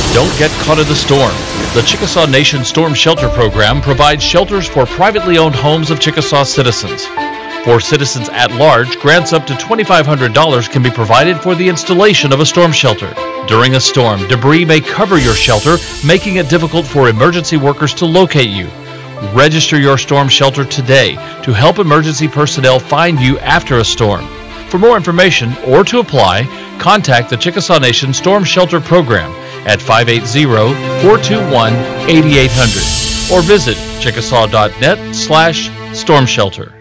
Don't get caught in the storm. The Chickasaw Nation Storm Shelter Program provides shelters for privately owned homes of Chickasaw citizens. For citizens at large, grants up to $2,500 can be provided for the installation of a storm shelter. During a storm, debris may cover your shelter, making it difficult for emergency workers to locate you. Register your storm shelter today to help emergency personnel find you after a storm. For more information or to apply, contact the Chickasaw Nation Storm Shelter Program at 580-421-8800 or visit chickasaw.net/stormshelter.